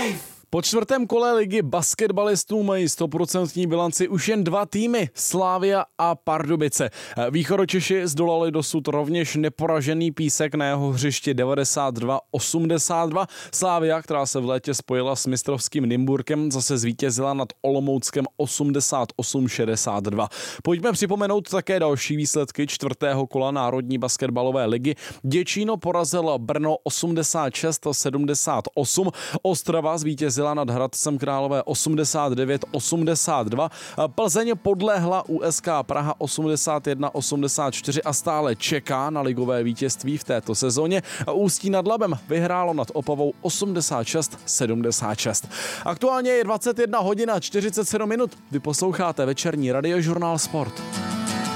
Po čtvrtém kole ligy basketbalistů mají 100% bilanci už jen dva týmy, Slavia a Pardubice. Východočeši zdolali dosud rovněž neporažený Písek na jeho hřišti 92-82. Slavia, která se v létě spojila s mistrovským Nymburkem, zase zvítězila nad Olomouckem 88-62. Pojďme připomenout také další výsledky čtvrtého kola Národní basketbalové ligy. Děčíno porazilo Brno 86-78, Ostrava zvítězila nad Hradcem Králové 89-82, Plzeň podlehla USK Praha 81-84 a stále čeká na ligové vítězství v této sezóně. Ústí nad Labem vyhrálo nad Opavou 86-76. Aktuálně je 21 hodin a 47 minut. Vy posloucháte večerní Radiožurnál Sport.